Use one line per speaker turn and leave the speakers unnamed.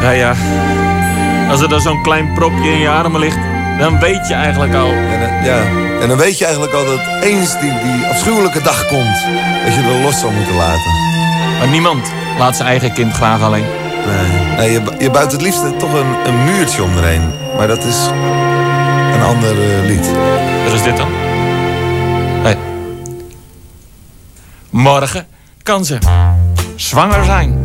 Ja. Als er dan zo'n klein propje in je armen ligt, dan weet je eigenlijk al.
En dan weet je eigenlijk al dat eens die afschuwelijke dag komt, dat je er los zou moeten laten.
Maar niemand laat zijn eigen kind graag alleen.
Nee, je buit het liefst toch een muurtje om erheen. Maar dat is een ander lied.
Wat is dit dan? Hey. Morgen kan ze zwanger zijn.